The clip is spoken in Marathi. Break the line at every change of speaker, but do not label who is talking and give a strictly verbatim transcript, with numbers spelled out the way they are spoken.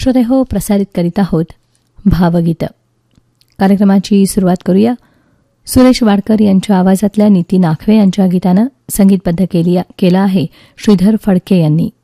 श्रोतेहो, प्रसारित करीत आहोत भावगीतं. कार्यक्रमाची सुरुवात करूया. सुरेश वाडकर यांच्या आवाजातल्या नीती नाखवे यांच्या गीतानं संगीतबद्ध केली केलं आहे श्रीधर फडके यांनी.